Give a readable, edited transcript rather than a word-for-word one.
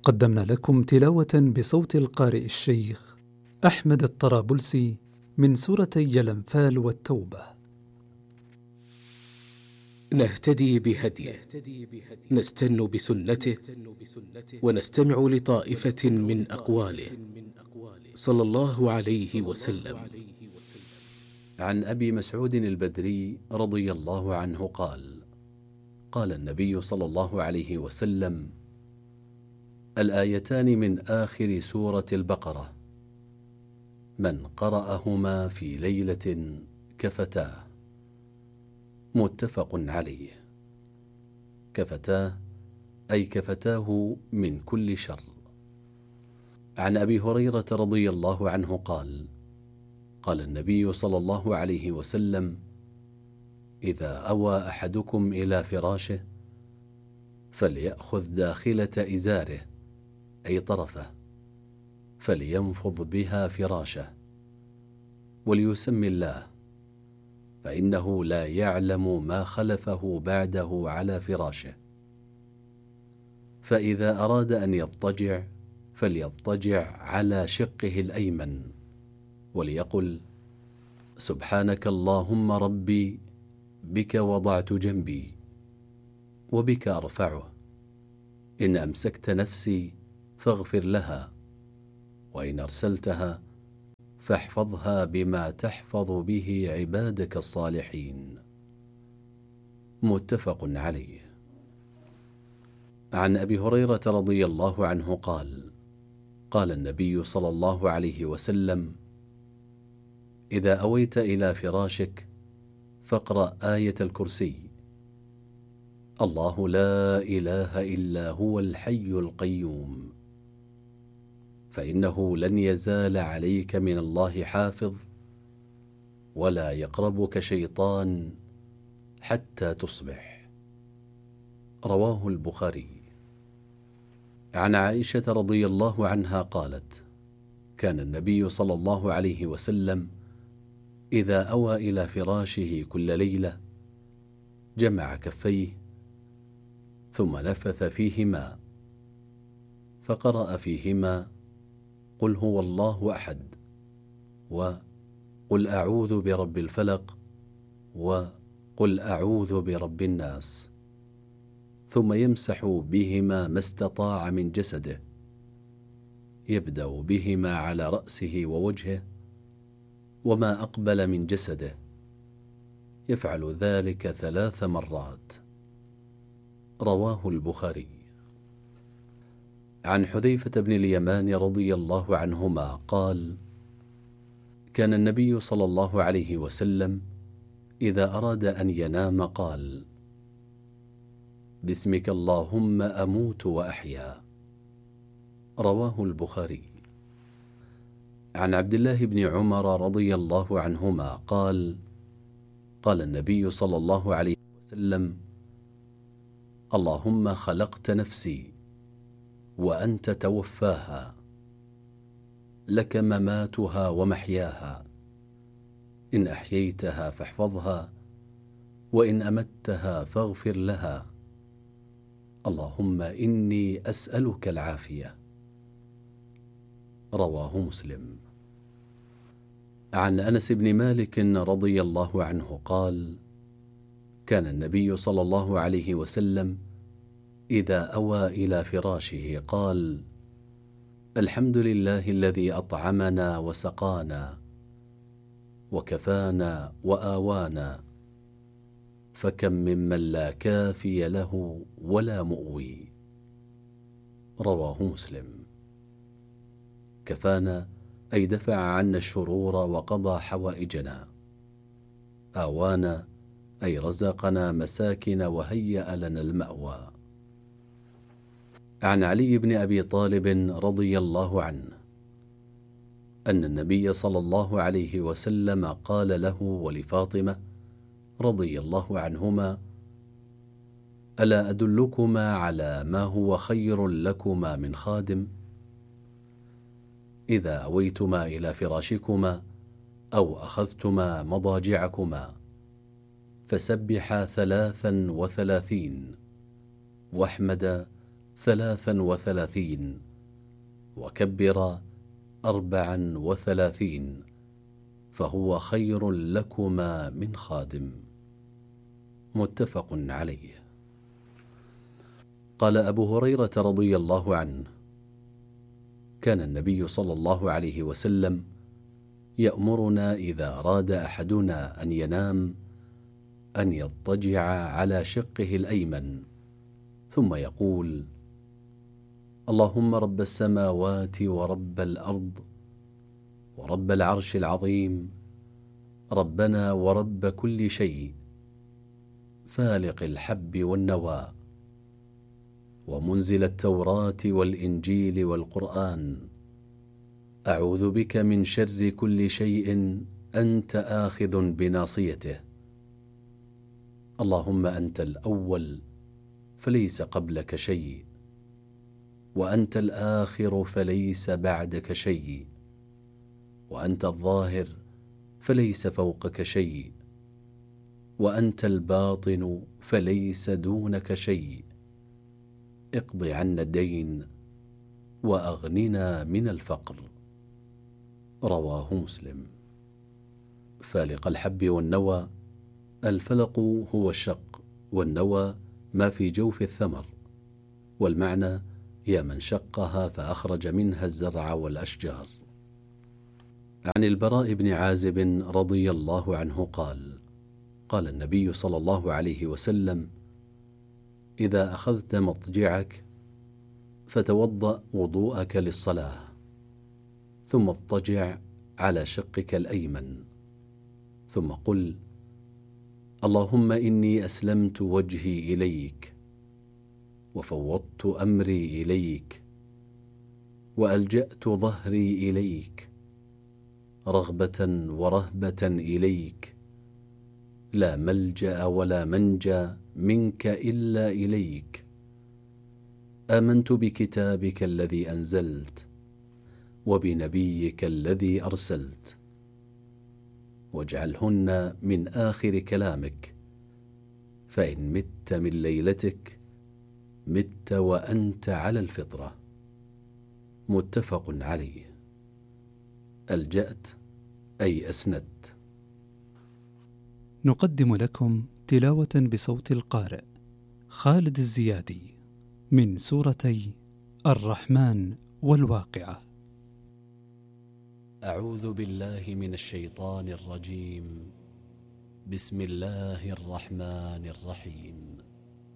قدمنا لكم تلاوة بصوت القارئ الشيخ أحمد الطرابلسي من سورتي الأنفال والتوبة. نهتدي بهديه، نستن بسنته، ونستمع لطائفة من أقواله صلى الله عليه وسلم. عن أبي مسعود البدري رضي الله عنه قال: قال النبي صلى الله عليه وسلم: الآيتان من آخر سورة البقرة من قرأهما في ليلة كفتاه. متفق عليه. كفتاه أي كفتاه من كل شر. عن أبي هريرة رضي الله عنه قال: قال النبي صلى الله عليه وسلم: إذا أوى أحدكم إلى فراشه فليأخذ داخلة إزاره أي طرفه، فلينفض بها فراشه، وليسم الله، فإنه لا يعلم ما خلفه بعده على فراشه. فإذا أراد أن يضطجع فليضطجع على شقه الأيمن، وليقل: سبحانك اللهم ربي، بك وضعت جنبي وبك أرفعه، إن أمسكت نفسي فاغفر لها، وإن أرسلتها فاحفظها بما تحفظ به عبادك الصالحين. متفق عليه. عن أبي هريرة رضي الله عنه قال: قال النبي صلى الله عليه وسلم: إذا أويت إلى فراشك فاقرأ آية الكرسي: الله لا إله إلا هو الحي القيوم، فإنه لن يزال عليك من الله حافظ، ولا يقربك شيطان حتى تصبح. رواه البخاري. عن عائشة رضي الله عنها قالت: كان النبي صلى الله عليه وسلم إذا أوى إلى فراشه كل ليلة جمع كفيه ثم نفث فيهما فقرأ فيهما: قل هو الله أحد، وقل أعوذ برب الفلق، وقل أعوذ برب الناس، ثم يمسح بهما ما استطاع من جسده، يبدأ بهما على رأسه ووجهه وما أقبل من جسده، يفعل ذلك 3 مرات. رواه البخاري. عن حذيفة بن اليمان رضي الله عنهما قال: كان النبي صلى الله عليه وسلم إذا أراد أن ينام قال: باسمك اللهم أموت وأحيا. رواه البخاري. عن عبد الله بن عمر رضي الله عنهما قال: قال النبي صلى الله عليه وسلم: اللهم خلقت نفسي وأنت توفاها، لك مماتها ومحياها، إن أحييتها فاحفظها، وإن أمتها فاغفر لها، اللهم إني أسألك العافية. رواه مسلم. عن أنس بن مالك رضي الله عنه قال: كان النبي صلى الله عليه وسلم إذا أوى إلى فراشه قال: الحمد لله الذي أطعمنا وسقانا وكفانا وآوانا، فكم ممن لا كافي له ولا مؤوي. رواه مسلم. كفانا أي دفع عنا الشرور وقضى حوائجنا. آوانا أي رزقنا مساكن وهيأ لنا المأوى. عن علي بن أبي طالب رضي الله عنه أن النبي صلى الله عليه وسلم قال له ولفاطمة رضي الله عنهما: ألا أدلكما على ما هو خير لكما من خادم؟ إذا أويتما إلى فراشكما أو أخذتما مضاجعكما فسبحا 33 واحمدا 33 وكبر 34 فهو خير لكما من خادم. متفق عليه. قال أبو هريرة رضي الله عنه: كان النبي صلى الله عليه وسلم يأمرنا إذا أراد أحدنا أن ينام أن يضطجع على شقه الأيمن ثم يقول: اللهم رب السماوات ورب الأرض ورب العرش العظيم، ربنا ورب كل شيء، فالق الحب والنوى، ومنزل التوراة والإنجيل والقرآن، أعوذ بك من شر كل شيء أنت آخذ بناصيته، اللهم أنت الأول فليس قبلك شيء، وأنت الآخر فليس بعدك شيء، وأنت الظاهر فليس فوقك شيء، وأنت الباطن فليس دونك شيء، اقض عنا الدين وأغننا من الفقر. رواه مسلم. فالق الحب والنوى: الفلق هو الشق، والنوى ما في جوف الثمر، والمعنى يا من شقها فأخرج منها الزرع والأشجار. عن البراء بن عازب رضي الله عنه قال: قال النبي صلى الله عليه وسلم: إذا أخذت مضجعك فتوضأ وضوءك للصلاة، ثم اضطجع على شقك الأيمن، ثم قل: اللهم إني أسلمت وجهي إليك، وفوضت أمري إليك، وألجأت ظهري إليك، رغبة ورهبة إليك، لا ملجأ ولا منجى منك إلا إليك، آمنت بكتابك الذي أنزلت وبنبيك الذي أرسلت، واجعلهن من آخر كلامك، فإن مت من ليلتك مت وأنت على الفطرة. متفق عليه. ألجأت أي أسندت. نقدم لكم تلاوة بصوت القارئ خالد الزيادي من سورتي الرحمن والواقعة. أعوذ بالله من الشيطان الرجيم. بسم الله الرحمن الرحيم.